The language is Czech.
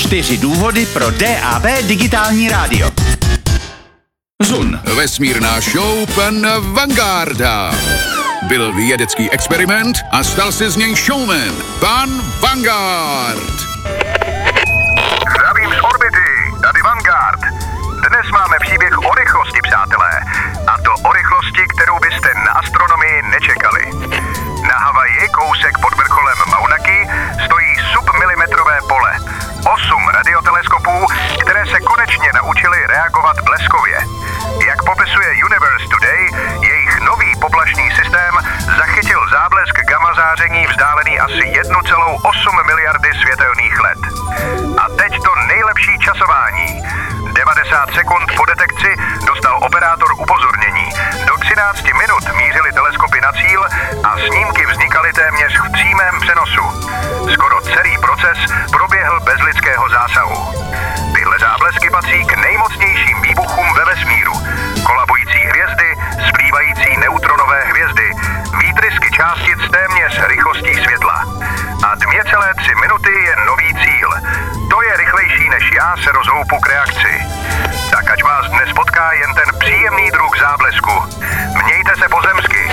4 důvody pro DAB digitální rádio. Zun. Vesmírná show pan Vangarda. Byl vědecký experiment a stal se z něj showman. Pan Vanguard. Zdravím z orbity, tady Vanguard. Dnes máme příběh o rychlosti, přátelé. A to o rychlosti, kterou byste na astronomii nečekali. Na Havaji, kousek pod vrcholem Mauna Kea, stojí submilimetrové pole. 8 radioteleskopů, které se konečně naučily reagovat bleskově. Jak popisuje Universe Today, jejich nový poplašný systém zachytil záblesk gamma záření vzdálený asi 1,8 miliardy světelných let. A teď to nejlepší časování. 90 sekund po detekci dostal operátor upozornění. Do 13 minut mířily teleskopy na cíl a snímky vznikaly téměř v přímém přenosu. Skoro celý proces proběhl bez lidského zásahu. Tyhle záblesky patří k nejmocnějším výbuchům ve vesmíru. Kolabující hvězdy, splývající neutronové hvězdy, výtrysky částic téměř rychlostí světla. A 2,3 minuty je nový cíl. To je rychlejší než já se rozhoupu k reakci. Tak ať vás dnes potká jen ten příjemný druh záblesku. Mějte se pozemsky.